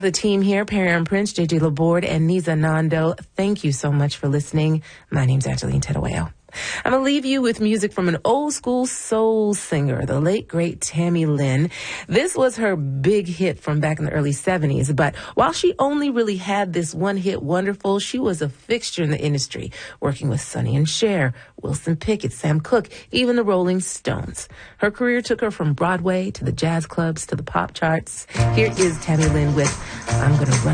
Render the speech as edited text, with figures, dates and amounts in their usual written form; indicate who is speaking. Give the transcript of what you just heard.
Speaker 1: The team here, Perry Prince, JJ Laborde, and Niza Nando, thank you so much for listening. My name's Angeline Tedoeo. I'm going to leave you with music from an old school soul singer, the late, great Tammy Lynn. This was her big hit from back in the early 70s, but while she only really had this one hit, Wonderful, she was a fixture in the industry, working with Sonny and Cher, Wilson Pickett, Sam Cooke, even the Rolling Stones. Her career took her from Broadway to the jazz clubs to the pop charts. Here is Tammy Lynn with I'm Gonna Run